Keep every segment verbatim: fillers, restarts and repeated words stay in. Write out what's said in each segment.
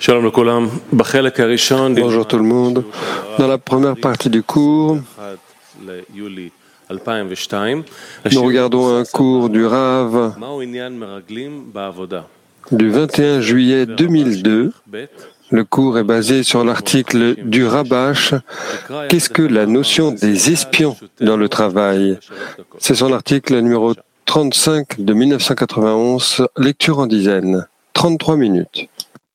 Bonjour tout le monde. Dans la première partie du cours, nous regardons un cours du Rav du vingt et un juillet deux mille deux. Le cours est basé sur l'article du Rabash « Qu'est-ce que la notion des espions dans le travail ?» C'est son article numéro trente-cinq de mille neuf cent quatre-vingt-onze, lecture en dizaines, trente-trois minutes.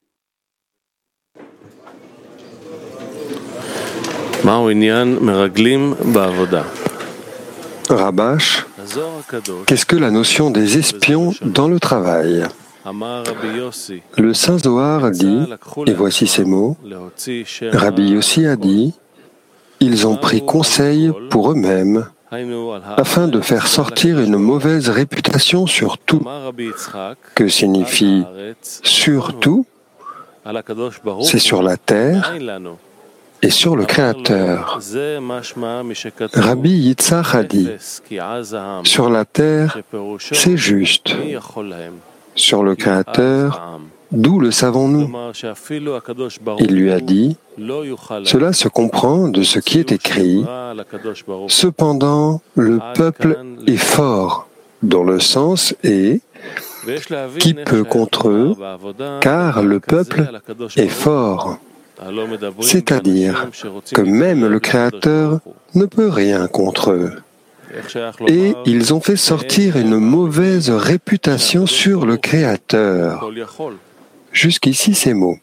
Rabash, qu'est-ce que la notion des espions dans le travail? Le Saint Zohar dit, et voici ces mots, Rabbi Yossi a dit, ils ont pris conseil pour eux-mêmes afin de faire sortir une mauvaise réputation sur tout. Que signifie surtout? C'est sur la terre et sur le Créateur. Rabbi Yitzhak a dit, sur la terre, c'est juste. Sur le Créateur, d'où le savons-nous? Il lui a dit, cela se comprend de ce qui est écrit, cependant le peuple est fort, dont le sens est, qui peut contre eux, car le peuple est fort. C'est-à-dire que même le Créateur ne peut rien contre eux. Et ils ont fait sortir une mauvaise réputation sur le Créateur. Jusqu'ici ces mots.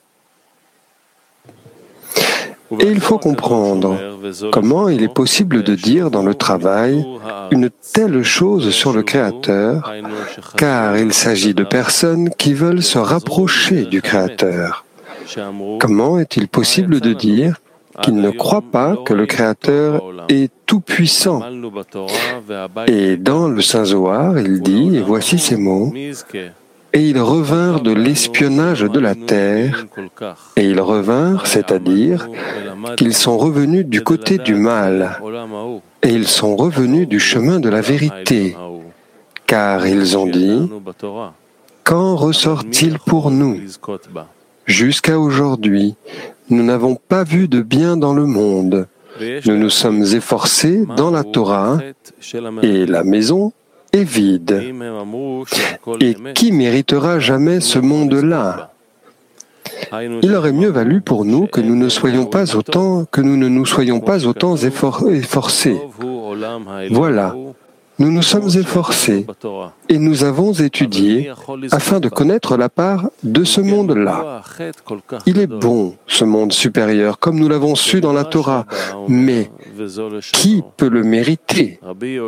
Et il faut comprendre comment il est possible de dire dans le travail une telle chose sur le Créateur, car il s'agit de personnes qui veulent se rapprocher du Créateur. Comment est-il possible de dire qu'ils ne croient pas que le Créateur est tout-puissant? Et dans le Saint Zohar, il dit, et voici ces mots, et ils revinrent de l'espionnage de la terre, et ils revinrent, c'est-à-dire qu'ils sont revenus du côté du mal, et ils sont revenus du chemin de la vérité, car ils ont dit, quand ressort-il pour nous? Jusqu'à aujourd'hui, nous n'avons pas vu de bien dans le monde. Nous nous sommes efforcés dans la Torah et la maison est vide. Et qui méritera jamais ce monde-là? Il aurait mieux valu pour nous que nous ne soyons pas autant, que nous ne nous soyons pas autant effor- efforcés. Voilà. Nous nous sommes efforcés et nous avons étudié afin de connaître la part de ce monde-là. Il est bon, ce monde supérieur, comme nous l'avons su dans la Torah, mais qui peut le mériter?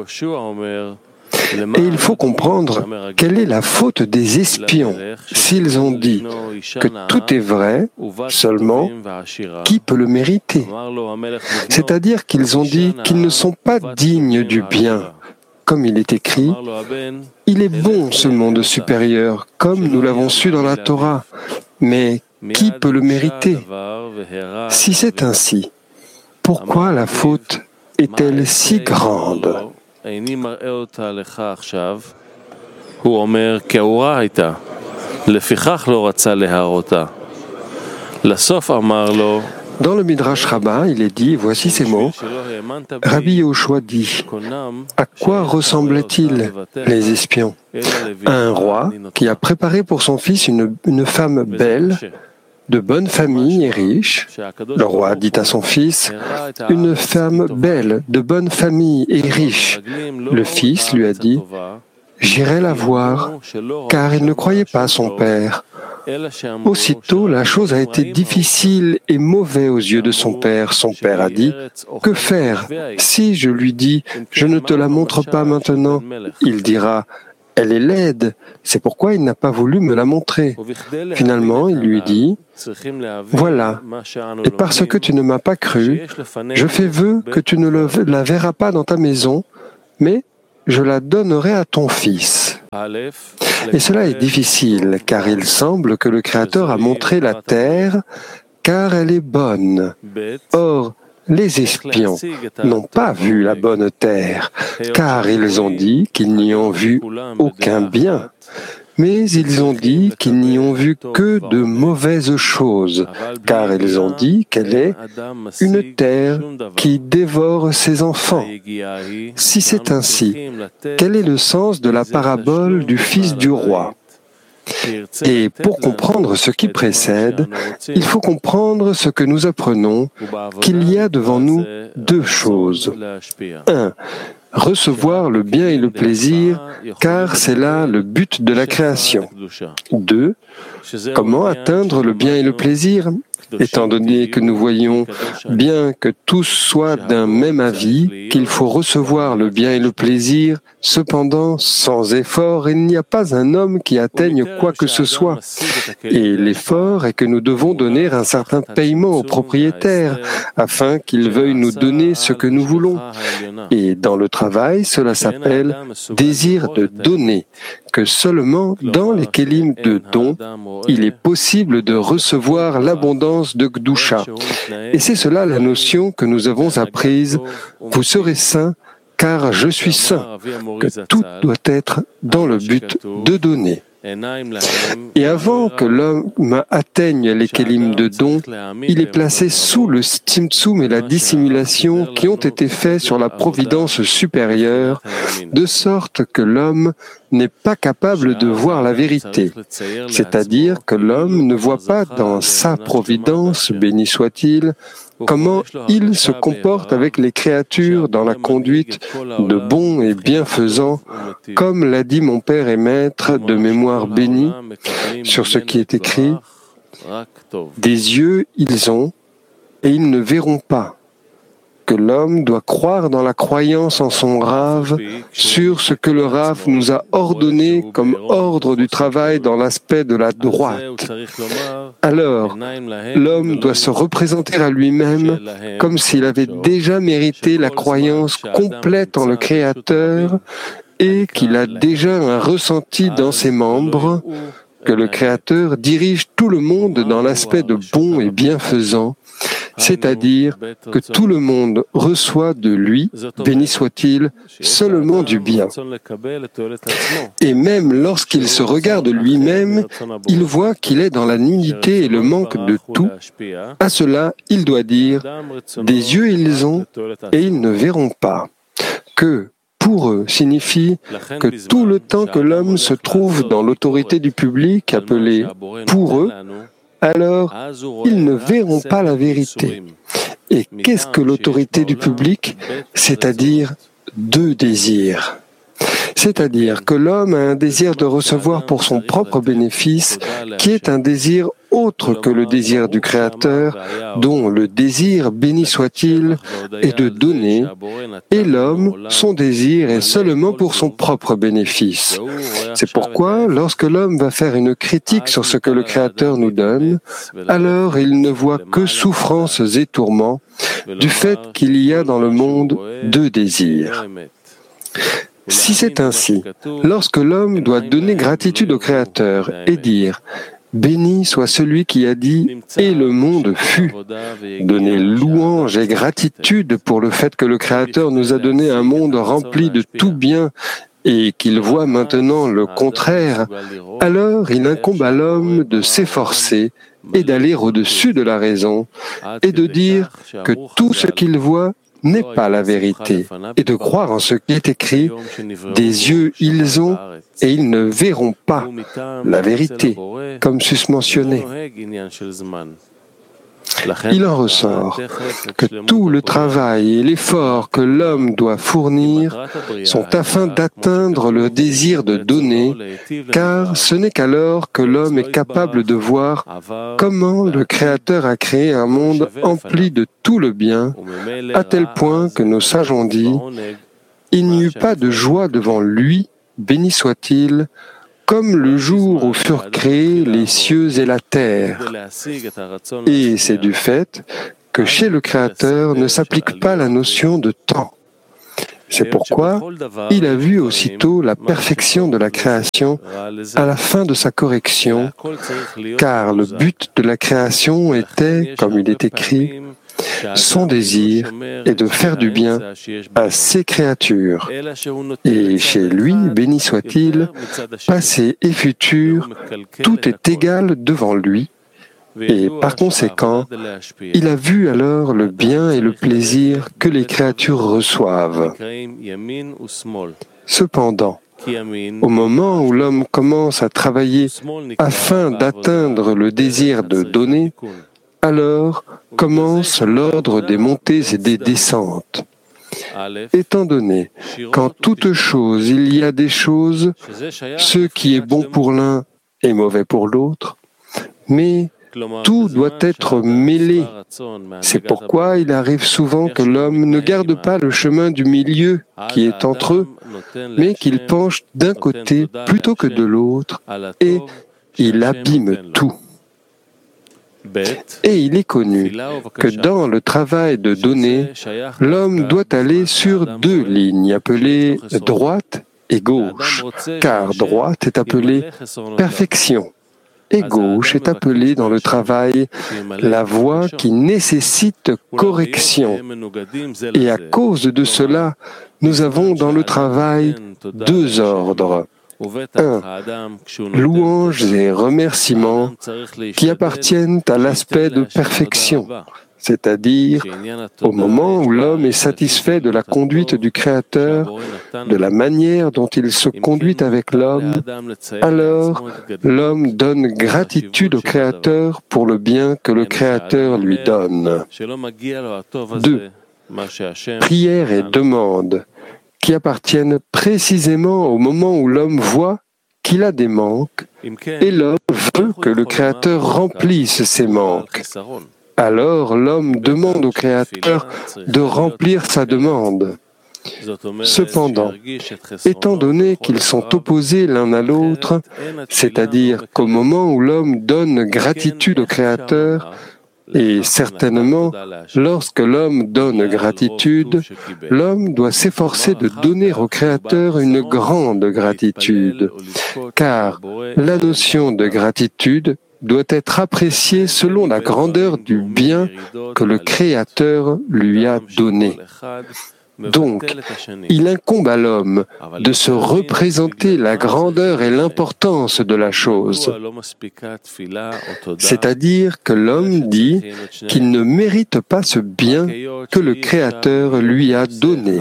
Et il faut comprendre quelle est la faute des espions. S'ils ont dit que tout est vrai, seulement, qui peut le mériter? C'est-à-dire qu'ils ont dit qu'ils ne sont pas dignes du bien. Comme il est écrit, il est bon ce monde supérieur, comme nous l'avons su dans la Torah, mais qui peut le mériter? Si c'est ainsi, pourquoi la faute est-elle si grande? Dans le Midrash Rabbah, il est dit, voici ces mots, Rabbi Yehoshua dit, à quoi ressemblaient-ils les espions? À un roi qui a préparé pour son fils une, une femme belle, de bonne famille et riche. Le roi dit à son fils, une femme belle, de bonne famille et riche. Le fils lui a dit, j'irai la voir, car il ne croyait pas son père. Aussitôt, la chose a été difficile et mauvaise aux yeux de son père. Son père a dit, « Que faire? Si je lui dis, je ne te la montre pas maintenant, il dira, « Elle est laide, c'est pourquoi il n'a pas voulu me la montrer. » Finalement, il lui dit, « Voilà, et parce que tu ne m'as pas cru, je fais vœu que tu ne le, la verras pas dans ta maison, mais je la donnerai à ton fils. » Et cela est difficile, car il semble que le Créateur a montré la terre, car elle est bonne. Or, les espions n'ont pas vu la bonne terre, car ils ont dit qu'ils n'y ont vu aucun bien. Mais ils ont dit qu'ils n'y ont vu que de mauvaises choses, car ils ont dit qu'elle est une terre qui dévore ses enfants. Si c'est ainsi, quel est le sens de la parabole du fils du roi ? Et pour comprendre ce qui précède, il faut comprendre ce que nous apprenons, qu'il y a devant nous deux choses. Un, recevoir le bien et le plaisir, car c'est là le but de la création. Deux, comment atteindre le bien et le plaisir ? Étant donné que nous voyons bien que tous soient d'un même avis, qu'il faut recevoir le bien et le plaisir, cependant, sans effort, il n'y a pas un homme qui atteigne quoi que ce soit. Et l'effort est que nous devons donner un certain paiement au propriétaire, afin qu'il veuille nous donner ce que nous voulons. Et dans le travail, cela s'appelle désir de donner, que seulement dans les kélim de don, il est possible de recevoir l'abondance de Gdusha. Et c'est cela la notion que nous avons apprise. Vous serez saints, car je suis saint, que tout doit être dans le but de donner. Et avant que l'homme atteigne les kélim de don, il est placé sous le tzimtzum et la dissimulation qui ont été faits sur la providence supérieure, de sorte que l'homme n'est pas capable de voir la vérité. C'est-à-dire que l'homme ne voit pas dans sa providence, béni soit-il, comment il se comporte avec les créatures dans la conduite de bons et bienfaisants, comme l'a dit mon Père et Maître de mémoire béni, sur ce qui est écrit, « Des yeux ils ont, et ils ne verront pas » que l'homme doit croire dans la croyance en son Rav sur ce que le Rav nous a ordonné comme ordre du travail dans l'aspect de la droite. Alors, l'homme doit se représenter à lui-même comme s'il avait déjà mérité la croyance complète en le Créateur et qu'il a déjà un ressenti dans ses membres, que le Créateur dirige tout le monde dans l'aspect de bon et bienfaisant, c'est-à-dire que tout le monde reçoit de lui, béni soit-il, seulement du bien. Et même lorsqu'il se regarde lui-même, il voit qu'il est dans la nudité et le manque de tout. À cela, il doit dire, « Des yeux ils ont, et ils ne verront pas. » Que pour eux signifie que tout le temps que l'homme se trouve dans l'autorité du public, appelée pour eux, alors ils ne verront pas la vérité. Et qu'est-ce que l'autorité du public ? C'est-à-dire deux désirs. C'est-à-dire que l'homme a un désir de recevoir pour son propre bénéfice, qui est un désir autre que le désir du Créateur, dont le désir, béni soit-il, est de donner, et l'homme, son désir est seulement pour son propre bénéfice. C'est pourquoi, lorsque l'homme va faire une critique sur ce que le Créateur nous donne, alors il ne voit que souffrances et tourments du fait qu'il y a dans le monde deux désirs. Si c'est ainsi, lorsque l'homme doit donner gratitude au Créateur et dire « Béni soit celui qui a dit « Et le monde fut », donner louange et gratitude pour le fait que le Créateur nous a donné un monde rempli de tout bien et qu'il voit maintenant le contraire, alors il incombe à l'homme de s'efforcer et d'aller au-dessus de la raison et de dire que tout ce qu'il voit n'est pas la vérité, et de croire en ce qui est écrit, des yeux ils ont et ils ne verront pas la vérité, comme susmentionné. Il en ressort que tout le travail et l'effort que l'homme doit fournir sont afin d'atteindre le désir de donner, car ce n'est qu'alors que l'homme est capable de voir comment le Créateur a créé un monde empli de tout le bien, à tel point que nos sages ont dit « Il n'y eut pas de joie devant lui, béni soit-il, comme le jour où furent créés les cieux et la terre. » Et c'est du fait que chez le Créateur ne s'applique pas la notion de temps. C'est pourquoi il a vu aussitôt la perfection de la création à la fin de sa correction, car le but de la création était, comme il est écrit, son désir est de faire du bien à ses créatures. Et chez lui, béni soit-il, passé et futur, tout est égal devant lui. Et par conséquent, il a vu alors le bien et le plaisir que les créatures reçoivent. Cependant, au moment où l'homme commence à travailler afin d'atteindre le désir de donner, alors commence l'ordre des montées et des descentes. Étant donné qu'en toute chose il y a des choses, ce qui est bon pour l'un est mauvais pour l'autre, mais tout doit être mêlé. C'est pourquoi il arrive souvent que l'homme ne garde pas le chemin du milieu qui est entre eux, mais qu'il penche d'un côté plutôt que de l'autre, et il abîme tout. Et il est connu que dans le travail de donner, l'homme doit aller sur deux lignes appelées droite et gauche, car droite est appelée perfection et gauche est appelée dans le travail la voie qui nécessite correction. Et à cause de cela, nous avons dans le travail deux ordres. Un, louanges et remerciements qui appartiennent à l'aspect de perfection, c'est-à-dire au moment où l'homme est satisfait de la conduite du Créateur, de la manière dont il se conduit avec l'homme, alors l'homme donne gratitude au Créateur pour le bien que le Créateur lui donne. Deux, prière et demande qui appartiennent précisément au moment où l'homme voit qu'il a des manques, et l'homme veut que le Créateur remplisse ses manques. Alors l'homme demande au Créateur de remplir sa demande. Cependant, étant donné qu'ils sont opposés l'un à l'autre, c'est-à-dire qu'au moment où l'homme donne gratitude au Créateur, et certainement, lorsque l'homme donne gratitude, l'homme doit s'efforcer de donner au Créateur une grande gratitude, car la notion de gratitude doit être appréciée selon la grandeur du bien que le Créateur lui a donné. Donc, il incombe à l'homme de se représenter la grandeur et l'importance de la chose. C'est-à-dire que l'homme dit qu'il ne mérite pas ce bien que le Créateur lui a donné.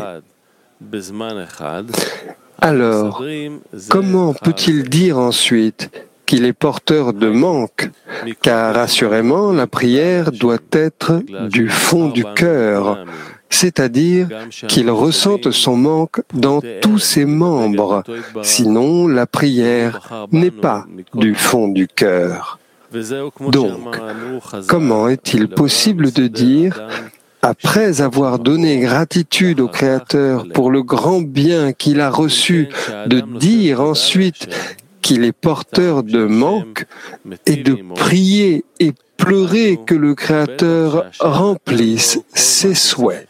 Alors, comment peut-il dire ensuite qu'il est porteur de manque, car assurément la prière doit être du fond du cœur, c'est-à-dire qu'il ressente son manque dans tous ses membres, sinon la prière n'est pas du fond du cœur. Donc, comment est-il possible de dire, après avoir donné gratitude au Créateur pour le grand bien qu'il a reçu, de dire ensuite qu'il est porteur de manque et de prier et pleurer que le Créateur remplisse ses souhaits?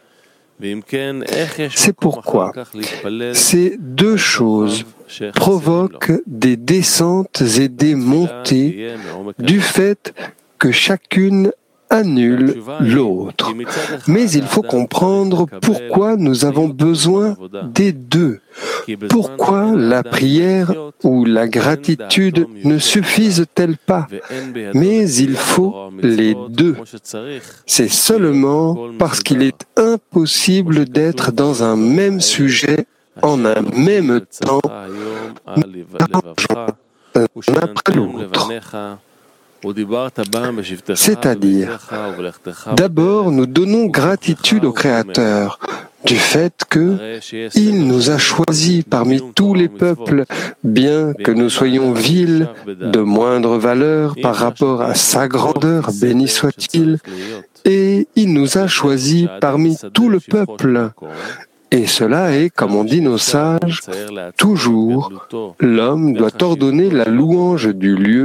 C'est pourquoi ces deux choses provoquent des descentes et des montées du fait que chacune annule l'autre. Mais il faut comprendre pourquoi nous avons besoin des deux. Pourquoi la prière ou la gratitude ne suffisent-elles pas? Mais il faut les deux. C'est seulement parce qu'il est impossible d'être dans un même sujet en un même temps, l'un après l'autre. C'est-à-dire, d'abord nous donnons gratitude au Créateur du fait qu'il nous a choisis parmi tous les peuples, bien que nous soyons vils, de moindre valeur par rapport à sa grandeur, béni soit-il, et il nous a choisis parmi tout le peuple. Et cela est, comme on dit nos sages, toujours l'homme doit ordonner la louange du lieu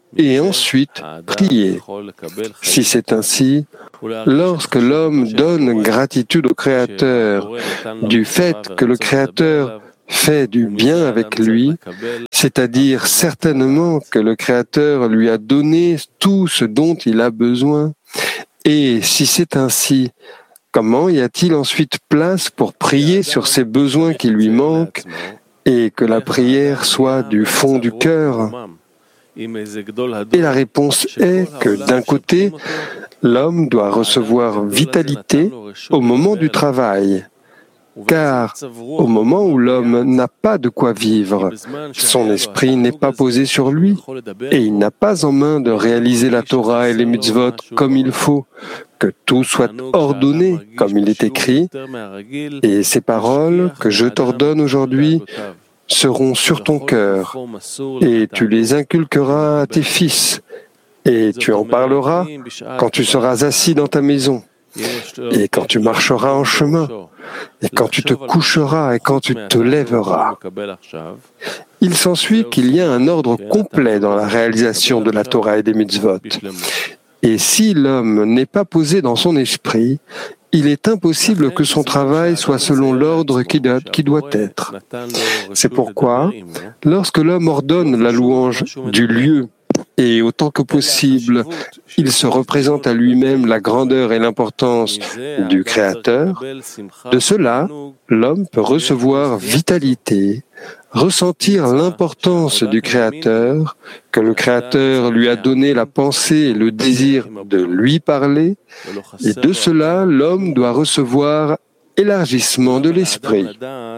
et ensuite prier. Si c'est ainsi, lorsque l'homme donne gratitude au Créateur du fait que le Créateur fait du bien avec lui, c'est-à-dire certainement que le Créateur lui a donné tout ce dont il a besoin, et si c'est ainsi, comment y a-t-il ensuite place pour prier sur ces besoins qui lui manquent et que la prière soit du fond du cœur? Et la réponse est que d'un côté, l'homme doit recevoir vitalité au moment du travail, car au moment où l'homme n'a pas de quoi vivre, son esprit n'est pas posé sur lui et il n'a pas en main de réaliser la Torah et les mitzvot comme il faut, que tout soit ordonné comme il est écrit, et ces paroles que je t'ordonne aujourd'hui seront sur ton cœur, et tu les inculqueras à tes fils, et tu en parleras quand tu seras assis dans ta maison, et quand tu marcheras en chemin, et quand tu te coucheras et quand tu te lèveras. Il s'ensuit qu'il y a un ordre complet dans la réalisation de la Torah et des mitzvot. Et si l'homme n'est pas posé dans son esprit, il est impossible que son travail soit selon l'ordre qui doit, qui doit être. C'est pourquoi, lorsque l'homme ordonne la louange du lieu, et autant que possible, il se représente à lui-même la grandeur et l'importance du Créateur, de cela, l'homme peut recevoir vitalité, ressentir l'importance du Créateur, que le Créateur lui a donné la pensée et le désir de lui parler, et de cela, l'homme doit recevoir élargissement de l'esprit.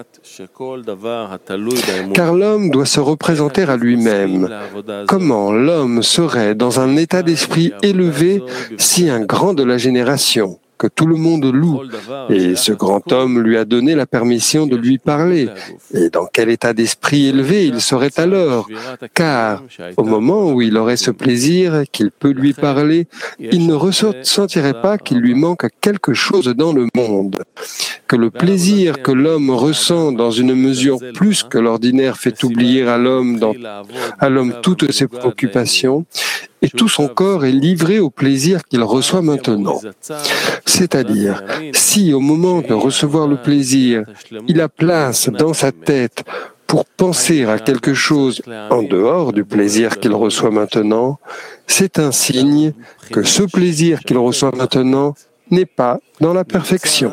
Car l'homme doit se représenter à lui-même. Comment l'homme serait dans un état d'esprit élevé si un grand de la génération, que tout le monde loue, et ce grand homme lui a donné la permission de lui parler. Et dans quel état d'esprit élevé il serait alors? Car au moment où il aurait ce plaisir, qu'il peut lui parler, il ne ressentirait pas qu'il lui manque quelque chose dans le monde. Que le plaisir que l'homme ressent dans une mesure plus que l'ordinaire fait oublier à l'homme dans, à l'homme toutes ses préoccupations, et tout son corps est livré au plaisir qu'il reçoit maintenant. C'est-à-dire, si au moment de recevoir le plaisir, il a place dans sa tête pour penser à quelque chose en dehors du plaisir qu'il reçoit maintenant, c'est un signe que ce plaisir qu'il reçoit maintenant n'est pas dans la perfection.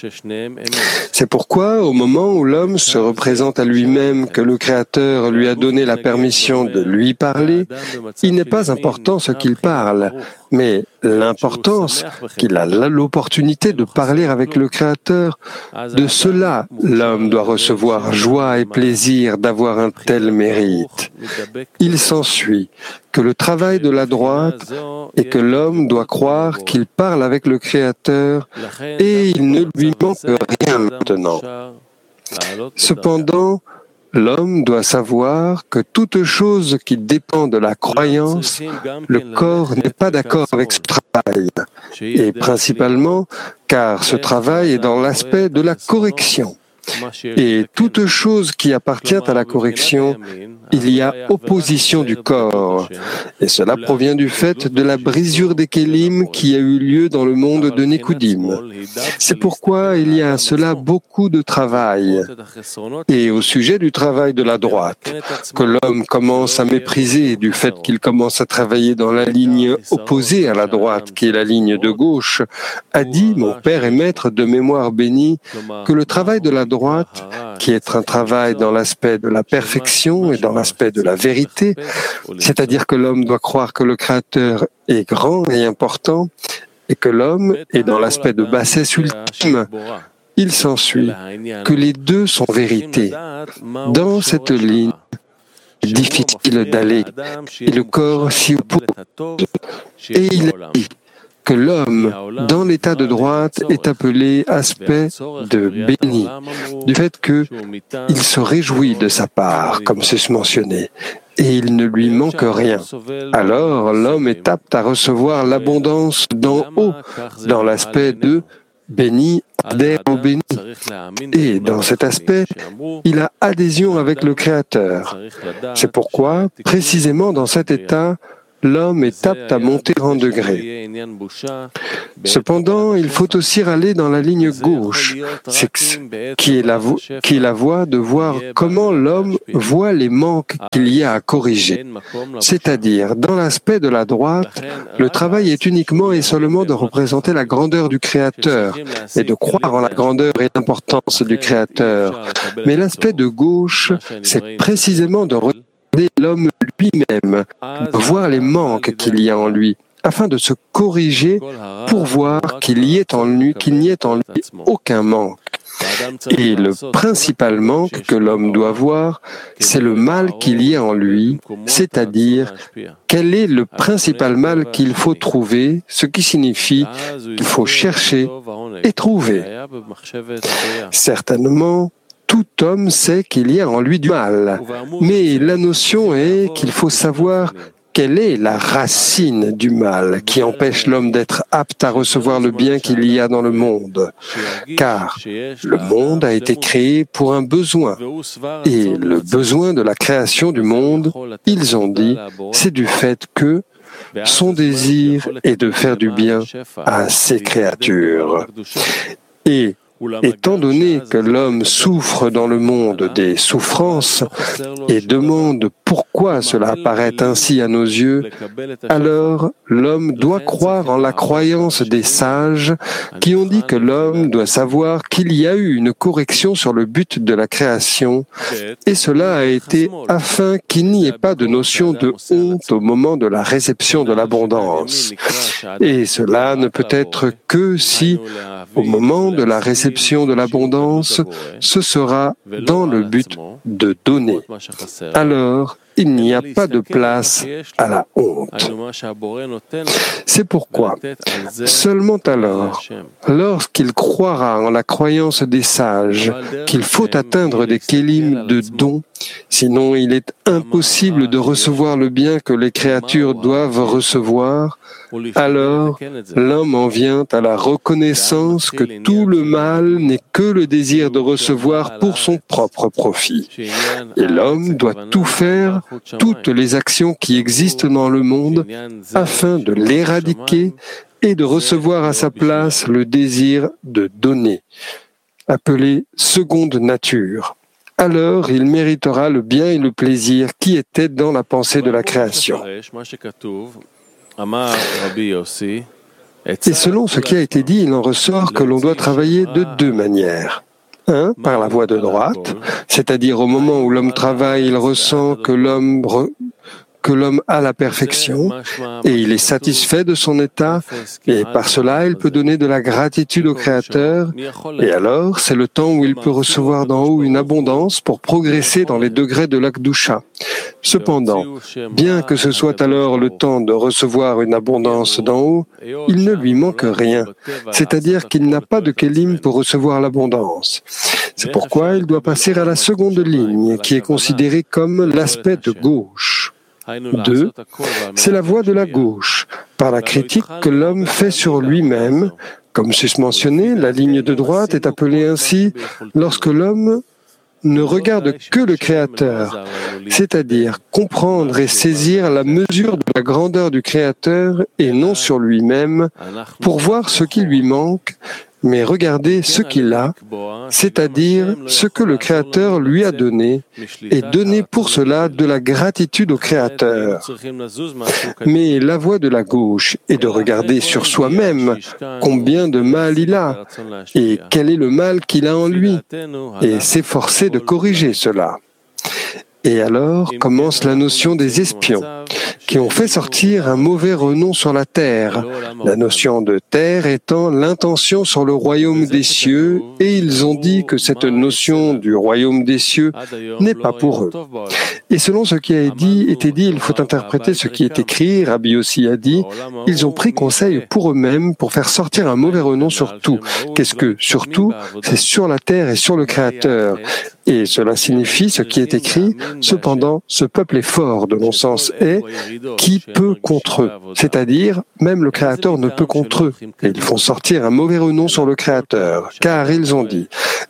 C'est pourquoi, au moment où l'homme se représente à lui-même que le Créateur lui a donné la permission de lui parler, il n'est pas important ce qu'il parle, mais l'importance qu'il a l'opportunité de parler avec le Créateur. De cela, l'homme doit recevoir joie et plaisir d'avoir un tel mérite. Il s'ensuit que le travail de la droite est que l'homme doit croire qu'il parle avec le Créateur et il ne lui manque rien maintenant. Cependant, l'homme doit savoir que toute chose qui dépend de la croyance, le corps n'est pas d'accord avec ce travail, et principalement car ce travail est dans l'aspect de la correction. Et toute chose qui appartient à la correction, il y a opposition du corps. Et cela provient du fait de la brisure des kélim qui a eu lieu dans le monde de Nikoudim. C'est pourquoi il y a à cela beaucoup de travail. Et au sujet du travail de la droite, que l'homme commence à mépriser du fait qu'il commence à travailler dans la ligne opposée à la droite, qui est la ligne de gauche, a dit, mon père et maître de mémoire béni, que le travail de la droite, qui est un travail dans l'aspect de la perfection et dans l'aspect de la vérité, c'est-à-dire que l'homme doit croire que le Créateur est grand et important, et que l'homme est dans l'aspect de bassesse ultime. Il s'ensuit que les deux sont vérité. Dans cette ligne, difficile d'aller, et le corps s'y oppose. Et il a dit que l'homme, dans l'état de droite, est appelé aspect de béni, du fait qu'il se réjouit de sa part, comme c'est mentionné, et il ne lui manque rien. Alors, l'homme est apte à recevoir l'abondance d'en haut, dans l'aspect de béni, adhère au béni. Et dans cet aspect, il a adhésion avec le Créateur. C'est pourquoi, précisément dans cet état, l'homme est apte à monter en degré. Cependant, il faut aussi aller dans la ligne gauche, qui est la, vo- qui est la voie de voir comment l'homme voit les manques qu'il y a à corriger. C'est-à-dire, dans l'aspect de la droite, le travail est uniquement et seulement de représenter la grandeur du Créateur et de croire en la grandeur et l'importance du Créateur. Mais l'aspect de gauche, c'est précisément de regarder l'homme lui-même, de voir les manques qu'il y a en lui, afin de se corriger pour voir qu'il y ait en lui, qu'il n'y ait en lui aucun manque. Et le principal manque que l'homme doit voir, c'est le mal qu'il y a en lui, c'est-à-dire quel est le principal mal qu'il faut trouver, ce qui signifie qu'il faut chercher et trouver. Certainement, tout homme sait qu'il y a en lui du mal, mais la notion est qu'il faut savoir quelle est la racine du mal qui empêche l'homme d'être apte à recevoir le bien qu'il y a dans le monde. Car le monde a été créé pour un besoin. Et le besoin de la création du monde, ils ont dit, c'est du fait que son désir est de faire du bien à ses créatures. Et étant donné que l'homme souffre dans le monde des souffrances et demande pourquoi cela apparaît ainsi à nos yeux, alors l'homme doit croire en la croyance des sages qui ont dit que l'homme doit savoir qu'il y a eu une correction sur le but de la création, et cela a été afin qu'il n'y ait pas de notion de honte au moment de la réception de l'abondance. Et cela ne peut être que si, au moment de la réception de l'abondance, ce sera dans le but de donner. Alors, il n'y a pas de place à la honte. C'est pourquoi, seulement alors, lorsqu'il croira en la croyance des sages qu'il faut atteindre des kélim de dons, sinon il est impossible de recevoir le bien que les créatures doivent recevoir, alors l'homme en vient à la reconnaissance que tout le mal n'est que le désir de recevoir pour son propre profit. Et l'homme doit tout faire, toutes les actions qui existent dans le monde, afin de l'éradiquer et de recevoir à sa place le désir de donner, appelé seconde nature. Alors il méritera le bien et le plaisir qui étaient dans la pensée de la création. Et selon ce qui a été dit, il en ressort que l'on doit travailler de deux manières. Un, par la voie de droite, c'est-à-dire au moment où l'homme travaille, il ressent que l'homme re... que l'homme a la perfection et il est satisfait de son état, et par cela il peut donner de la gratitude au Créateur, et alors c'est le temps où il peut recevoir d'en haut une abondance pour progresser dans les degrés de l'Akdusha. Cependant, bien que ce soit alors le temps de recevoir une abondance d'en haut, il ne lui manque rien, c'est-à-dire qu'il n'a pas de kélim pour recevoir l'abondance. C'est pourquoi il doit passer à la seconde ligne, qui est considérée comme l'aspect de gauche. Deux, c'est la voie de la gauche, par la critique que l'homme fait sur lui-même. Comme susmentionné, la ligne de droite est appelée ainsi lorsque l'homme ne regarde que le Créateur, c'est-à-dire comprendre et saisir la mesure de la grandeur du Créateur et non sur lui-même, pour voir ce qui lui manque, mais regarder ce qu'il a, c'est-à-dire ce que le Créateur lui a donné, et donner pour cela de la gratitude au Créateur. Mais la voie de la gauche est de regarder sur soi-même combien de mal il a, et quel est le mal qu'il a en lui, et s'efforcer de corriger cela. Et alors commence la notion des espions, qui ont fait sortir un mauvais renom sur la terre, la notion de terre étant l'intention sur le royaume des cieux, et ils ont dit que cette notion du royaume des cieux n'est pas pour eux. Et selon ce qui a dit, été dit, il faut interpréter ce qui est écrit. Rabbi aussi a dit, ils ont pris conseil pour eux-mêmes pour faire sortir un mauvais renom sur tout. Qu'est-ce que sur tout? C'est sur la terre et sur le Créateur. Et cela signifie ce qui est écrit, cependant, ce peuple est fort, de mon sens est, qui peut contre eux. C'est-à-dire, même le Créateur ne peut contre eux. Et ils font sortir un mauvais renom sur le Créateur, car ils ont dit,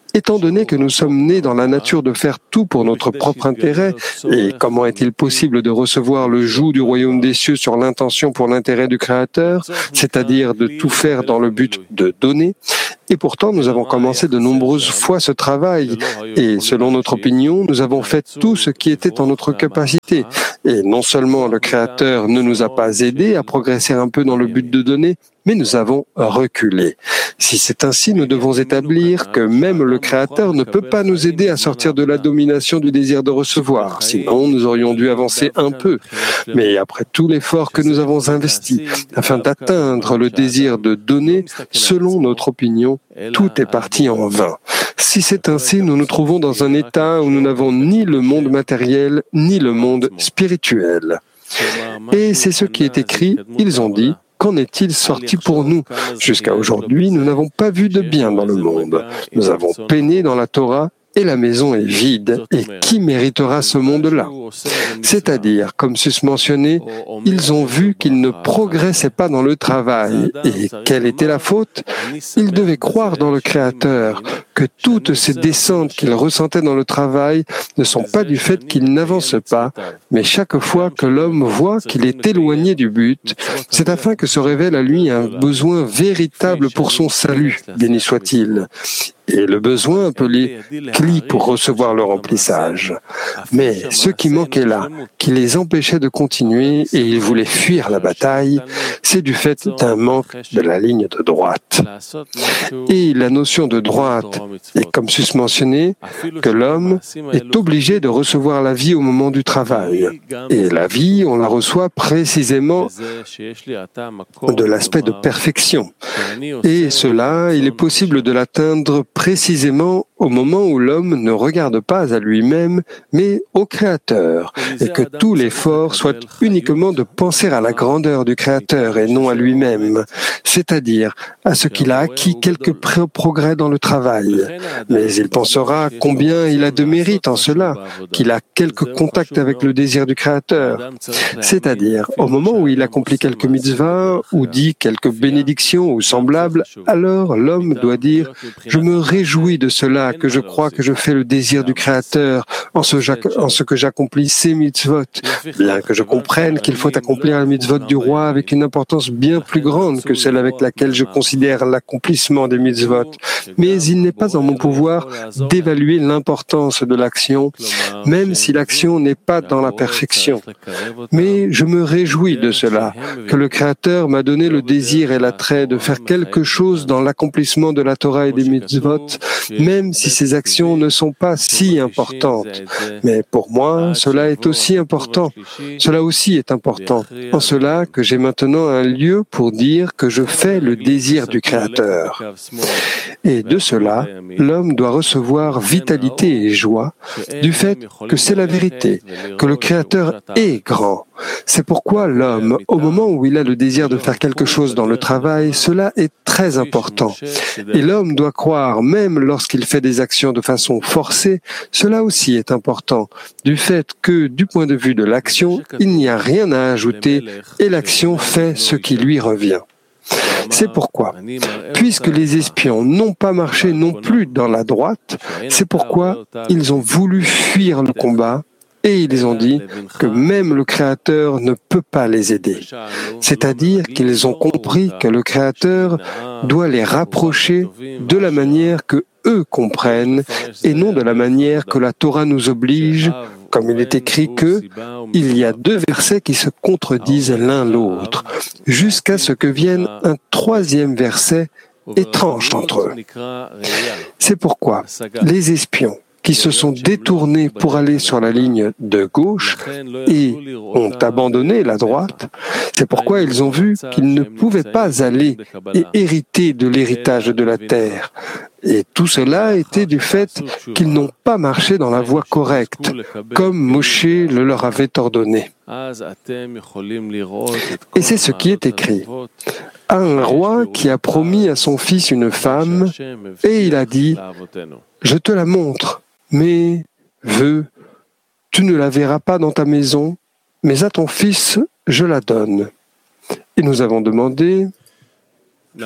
Étant donné que nous sommes nés dans la nature de faire tout pour notre propre intérêt, et comment est-il possible de recevoir le joug du royaume des cieux sur l'intention pour l'intérêt du Créateur, c'est-à-dire de tout faire dans le but de donner? Et pourtant, nous avons commencé de nombreuses fois ce travail, et selon notre opinion, nous avons fait tout ce qui était en notre capacité. Et non seulement le Créateur ne nous a pas aidés à progresser un peu dans le but de donner, mais nous avons reculé. Si c'est ainsi, nous devons établir que même le Créateur ne peut pas nous aider à sortir de la domination du désir de recevoir. Sinon, nous aurions dû avancer un peu. Mais après tout l'effort que nous avons investi afin d'atteindre le désir de donner, selon notre opinion, tout est parti en vain. Si c'est ainsi, nous nous trouvons dans un état où nous n'avons ni le monde matériel, ni le monde spirituel. Et c'est ce qui est écrit, ils ont dit, qu'en est-il sorti pour nous? Jusqu'à aujourd'hui, nous n'avons pas vu de bien dans le monde. Nous avons peiné dans la Torah et la maison est vide. Et qui méritera ce monde-là? C'est-à-dire, comme susmentionné, ils ont vu qu'ils ne progressaient pas dans le travail. Et quelle était la faute? Ils devaient croire dans le Créateur, que toutes ces descentes qu'ils ressentaient dans le travail ne sont pas du fait qu'ils n'avancent pas, mais chaque fois que l'homme voit qu'il est éloigné du but, c'est afin que se révèle à lui un besoin véritable pour son salut, béni soit-il. Et le besoin appelé cli pour recevoir le remplissage. Mais ce qui manquait là, qui les empêchait de continuer et ils voulaient fuir la bataille, c'est du fait d'un manque de la ligne de droite. Et la notion de droite est comme susmentionné que l'homme est obligé de recevoir la vie au moment du travail. Et la vie, on la reçoit précisément de l'aspect de perfection. Et cela, il est possible de l'atteindre précisément au moment où l'homme ne regarde pas à lui-même, mais au Créateur, et que tout l'effort soit uniquement de penser à la grandeur du Créateur et non à lui-même, c'est-à-dire à ce qu'il a acquis quelques progrès dans le travail. Mais il pensera combien il a de mérite en cela, qu'il a quelques contacts avec le désir du Créateur. C'est-à-dire, au moment où il accomplit quelques mitzvahs, ou dit quelques bénédictions ou semblables, alors l'homme doit dire « Je me réjouis de cela, que je crois que je fais le désir du Créateur en ce, en ce que j'accomplis ces mitzvot, bien que je comprenne qu'il faut accomplir la mitzvot du roi avec une importance bien plus grande que celle avec laquelle je considère l'accomplissement des mitzvot. Mais il n'est pas en mon pouvoir d'évaluer l'importance de l'action, même si l'action n'est pas dans la perfection. Mais je me réjouis de cela, que le Créateur m'a donné le désir et l'attrait de faire quelque chose dans l'accomplissement de la Torah et des mitzvot, même si ces actions ne sont pas si importantes. Mais pour moi, cela est aussi important. Cela aussi est important, en cela que j'ai maintenant un lieu pour dire que je fais le désir du Créateur. Et de cela, l'homme doit recevoir vitalité et joie du fait que c'est la vérité, que le Créateur est grand. C'est pourquoi l'homme, au moment où il a le désir de faire quelque chose dans le travail, cela est très important. Et l'homme doit croire, même lorsqu'il fait des actions de façon forcée, cela aussi est important, du fait que, du point de vue de l'action, il n'y a rien à ajouter et l'action fait ce qui lui revient. C'est pourquoi, puisque les espions n'ont pas marché non plus dans la droite, c'est pourquoi ils ont voulu fuir le combat et ils ont dit que même le Créateur ne peut pas les aider. C'est-à-dire qu'ils ont compris que le Créateur doit les rapprocher de la manière que eux comprennent et non de la manière que la Torah nous oblige, comme il est écrit que il y a deux versets qui se contredisent l'un l'autre, jusqu'à ce que vienne un troisième verset et tranche entre eux. C'est pourquoi les espions qui se sont détournés pour aller sur la ligne de gauche et ont abandonné la droite, c'est pourquoi ils ont vu qu'ils ne pouvaient pas aller et hériter de l'héritage de la terre. Et tout cela était du fait qu'ils n'ont pas marché dans la voie correcte, comme Moshe le leur avait ordonné. Et c'est ce qui est écrit. À un roi qui a promis à son fils une femme, et il a dit « Je te la montre, mais, veux, tu ne la verras pas dans ta maison, mais à ton fils, je la donne. » Et nous avons demandé Nous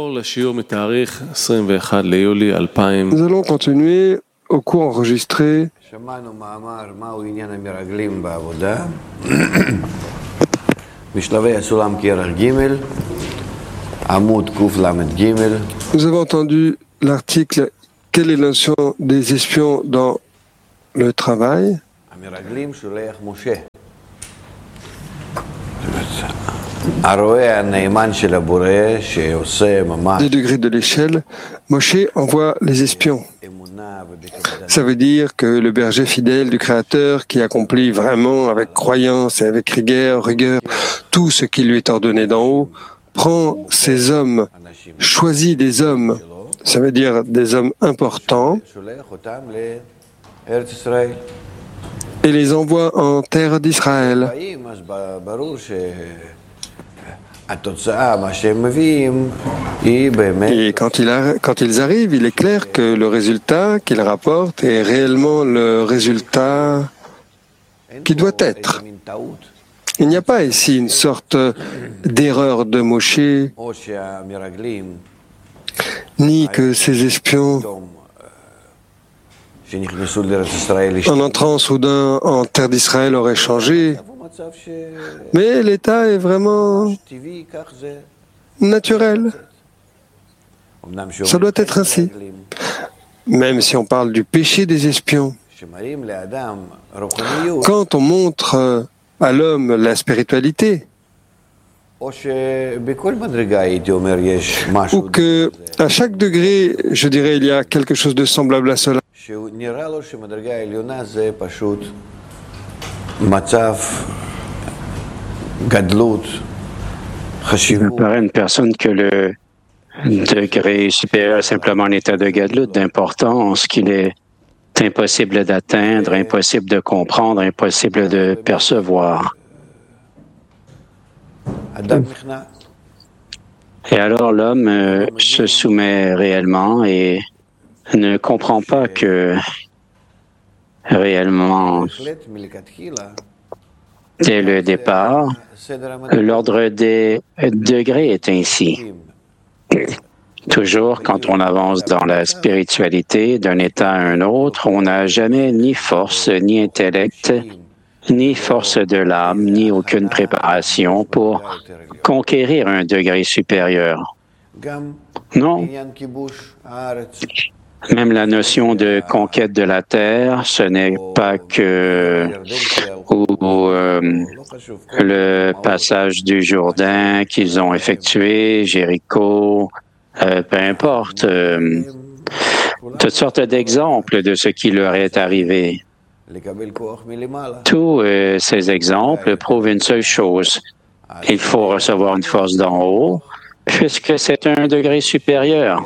allons continuer au cours enregistré. Nous avons entendu l'article « Quelle est la notion des espions dans le travail ?» Des degrés de l'échelle, Moshe envoie les espions. Ça veut dire que le berger fidèle du Créateur, qui accomplit vraiment avec croyance et avec rigueur, rigueur tout ce qui lui est ordonné d'en haut, prend ces hommes, choisit des hommes, ça veut dire des hommes importants, et les envoie en terre d'Israël. Et quand, il a, quand ils arrivent, il est clair que le résultat qu'ils rapportent est réellement le résultat qui doit être. Il n'y a pas ici une sorte d'erreur de Moshe, ni que ces espions, en entrant soudain en terre d'Israël, auraient changé. Mais l'état est vraiment naturel. Ça doit être ainsi. Même si on parle du péché des espions. Quand on montre à l'homme la spiritualité, ou que à chaque degré, je dirais, il y a quelque chose de semblable à cela. Il me paraît à une personne que le degré supérieur est simplement un état de gadlout, d'importance, qu'il est impossible d'atteindre, impossible de comprendre, impossible de percevoir. Et alors l'homme euh, se soumet réellement et ne comprend pas que réellement, dès le départ, l'ordre des degrés est ainsi. Toujours, quand on avance dans la spiritualité d'un état à un autre, on n'a jamais ni force, ni intellect, ni force de l'âme, ni aucune préparation pour conquérir un degré supérieur. Non. Même la notion de conquête de la terre, ce n'est pas que ou, ou, euh, le passage du Jourdain qu'ils ont effectué, Jéricho, euh, peu importe, euh, toutes sortes d'exemples de ce qui leur est arrivé. Tous euh, ces exemples prouvent une seule chose. Il faut recevoir une force d'en haut, puisque c'est un degré supérieur.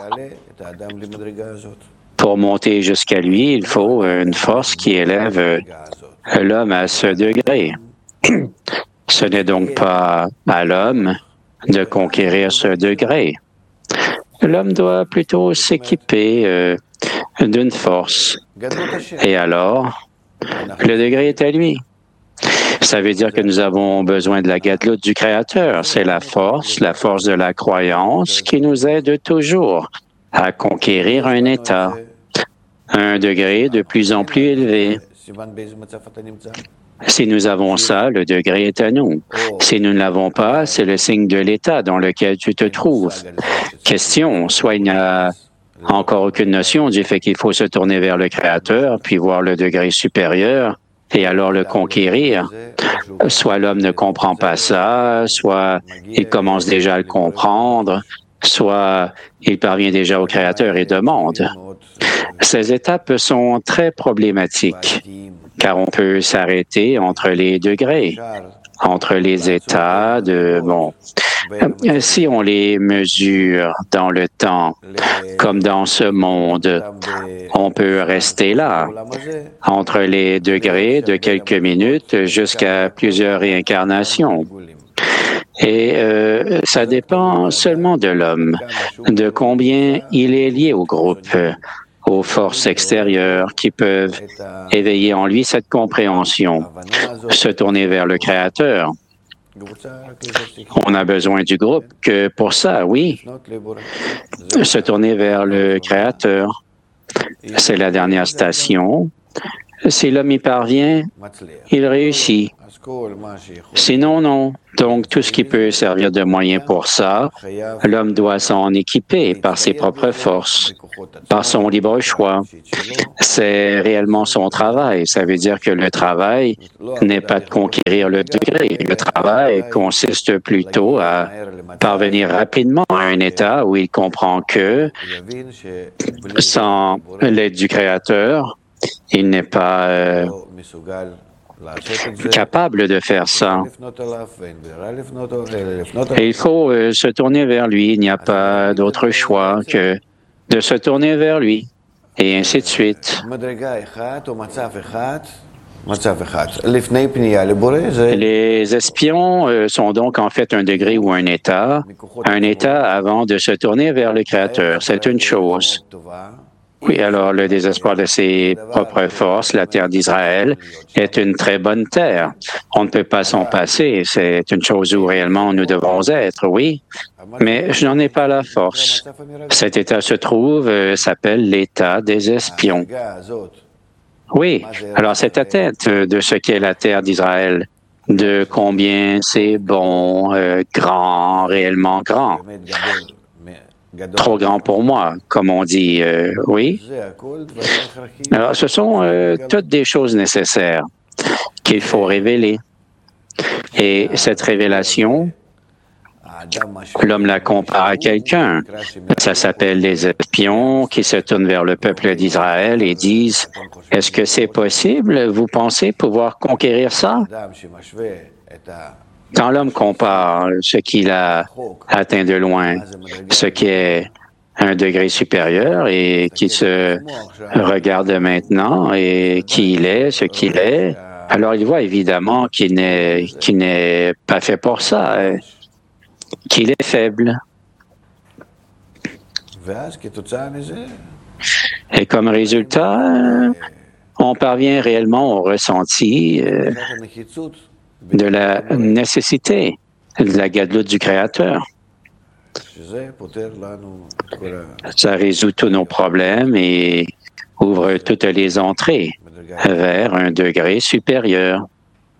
Pour monter jusqu'à lui, il faut une force qui élève l'homme à ce degré. Ce n'est donc pas à l'homme de conquérir ce degré. L'homme doit plutôt s'équiper euh, d'une force. Et alors, le degré est à lui. Ça veut dire que nous avons besoin de la gadlout du Créateur. C'est la force, la force de la croyance qui nous aide toujours à conquérir un état, un degré de plus en plus élevé. Si nous avons ça, le degré est à nous. Si nous ne l'avons pas, c'est le signe de l'état dans lequel tu te trouves. Question, soit il n'y a encore aucune notion du fait qu'il faut se tourner vers le Créateur, puis voir le degré supérieur, et alors le conquérir. Soit l'homme ne comprend pas ça, soit il commence déjà à le comprendre, soit il parvient déjà au Créateur et demande. Ces étapes sont très problématiques, car on peut s'arrêter entre les degrés, entre les états de, bon, si on les mesure dans le temps, comme dans ce monde, on peut rester là, entre les degrés de quelques minutes jusqu'à plusieurs réincarnations. Et euh, ça dépend seulement de l'homme, de combien il est lié au groupe, aux forces extérieures qui peuvent éveiller en lui cette compréhension, se tourner vers le Créateur. On a besoin du groupe que pour ça, oui. Se tourner vers le Créateur. C'est la dernière station. Si l'homme y parvient, il réussit. Sinon, non. Donc, tout ce qui peut servir de moyen pour ça, l'homme doit s'en équiper par ses propres forces, par son libre choix. C'est réellement son travail. Ça veut dire que le travail n'est pas de conquérir le degré. Le travail consiste plutôt à parvenir rapidement à un état où il comprend que, sans l'aide du Créateur, il n'est pas euh, capable de faire ça. Et il faut euh, se tourner vers lui. Il n'y a pas d'autre choix que de se tourner vers lui, et ainsi de suite. Les espions euh, sont donc en fait un degré ou un état, un état avant de se tourner vers le Créateur. C'est une chose. Oui, alors le désespoir de ses propres forces, la terre d'Israël, est une très bonne terre. On ne peut pas s'en passer. C'est une chose où réellement nous devons être, oui. Mais je n'en ai pas la force. Cet état se trouve, euh, s'appelle l'état des espions. Oui, alors cette atteinte de ce qu'est la terre d'Israël, de combien c'est bon, euh, grand, réellement grand. Trop grand pour moi, comme on dit, euh, oui. Alors, ce sont euh, toutes des choses nécessaires qu'il faut révéler. Et cette révélation, l'homme la compare à quelqu'un. Ça s'appelle les espions qui se tournent vers le peuple d'Israël et disent, « Est-ce que c'est possible? Vous pensez pouvoir conquérir ça? » Quand l'homme compare ce qu'il a atteint de loin, ce qui est un degré supérieur et qui se regarde maintenant et qui il est, ce qu'il est, alors il voit évidemment qu'il n'est, qu'il n'est pas fait pour ça, qu'il est faible. Et comme résultat, on parvient réellement au ressenti de la nécessité de la gadloute du Créateur. Ça résout tous nos problèmes et ouvre toutes les entrées vers un degré supérieur.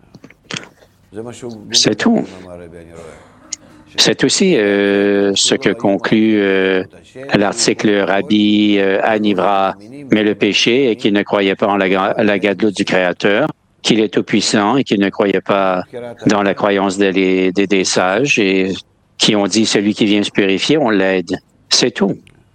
C'est tout. C'est aussi euh, ce que conclut euh, l'article Rabbi euh, Anivra, mais le péché est qu'il ne croyait pas en la, la gadloute du Créateur, qu'il est tout-puissant et qu'il ne croyait pas dans la croyance des, des, des sages et qui ont dit celui qui vient se purifier, on l'aide. C'est tout.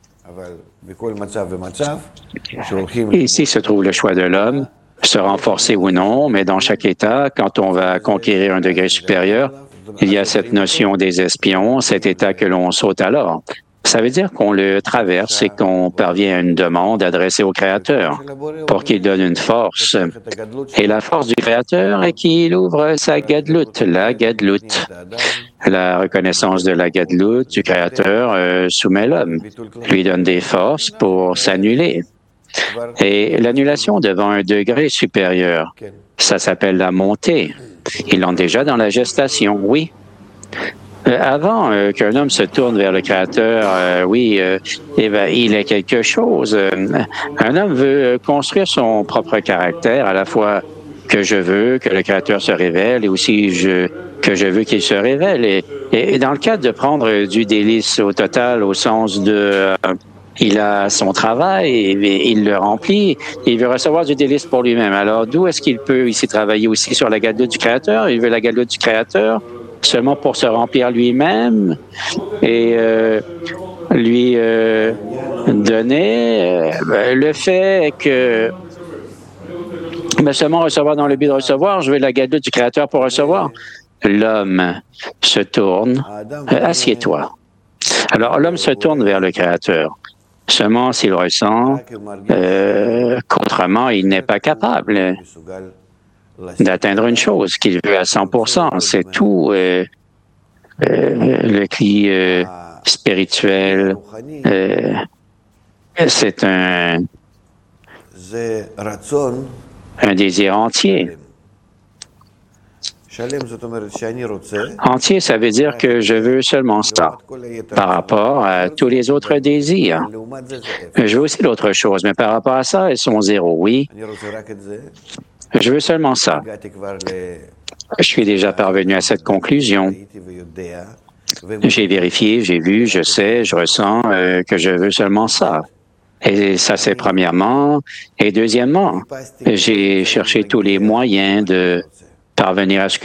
Ici se trouve le choix de l'homme, se renforcer ou non, mais dans chaque état, quand on va conquérir un degré supérieur, il y a cette notion des espions, cet état que l'on saute alors. Ça veut dire qu'on le traverse et qu'on parvient à une demande adressée au Créateur pour qu'il donne une force. Et la force du Créateur est qu'il ouvre sa gadloute, la gadloute. La reconnaissance de la gadloute du Créateur euh, soumet l'homme, lui donne des forces pour s'annuler. Et l'annulation devant un degré supérieur, ça s'appelle la montée. Ils l'ont déjà dans la gestation, oui. Euh, avant euh, qu'un homme se tourne vers le Créateur, euh, oui, euh, eh ben, il est quelque chose. Euh, un homme veut construire son propre caractère, à la fois que je veux que le Créateur se révèle et aussi je, que je veux qu'il se révèle. Et, et, et dans le cadre de prendre du délice au total, au sens de... Euh, il a son travail, et il le remplit, et il veut recevoir du délice pour lui-même. Alors, d'où est-ce qu'il peut ici travailler aussi sur la gadloute du Créateur? Il veut la gadloute du Créateur seulement pour se remplir lui-même et euh, lui euh, donner euh, le fait que mais seulement recevoir dans le but de recevoir, je veux la gadloute du Créateur pour recevoir. L'homme se tourne, euh, assieds-toi. Alors, l'homme se tourne vers le Créateur. Seulement s'il ressent euh, qu'autrement, il n'est pas capable d'atteindre une chose qu'il veut à cent pour cent. C'est tout. Euh, euh, le cri euh, spirituel, euh, c'est un, un désir entier. Entier, ça veut dire que je veux seulement ça par rapport à tous les autres désirs. Je veux aussi d'autres choses, mais par rapport à ça, elles sont zéro, oui. Je veux seulement ça. Je suis déjà parvenu à cette conclusion. J'ai vérifié, j'ai vu, je sais, je ressens euh, que je veux seulement ça. Et ça, c'est premièrement. Et deuxièmement, j'ai cherché tous les moyens de parvenir à ce que